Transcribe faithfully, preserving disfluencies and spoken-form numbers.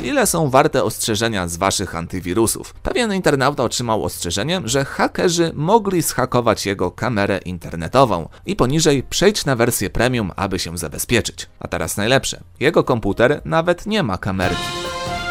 ile są warte ostrzeżenia z waszych antywirusów. Pewien internauta otrzymał ostrzeżenie, że hakerzy mogli zhakować jego kamerę internetową i poniżej przejdź na wersję premium, aby się zabezpieczyć. A teraz najlepsze. Jego komputer nawet nie ma kamerki.